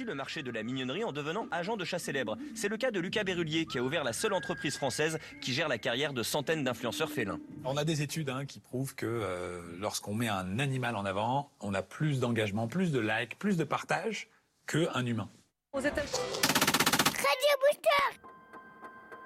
aussi le marché de la mignonnerie en devenant agent de chat célèbre. C'est le cas de Lucas Berrulier qui a ouvert la seule entreprise française qui gère la carrière de centaines d'influenceurs félins. On a des études qui prouvent que lorsqu'on met un animal en avant, on a plus d'engagement, plus de likes, plus de partage qu'un humain. Aux États-Unis.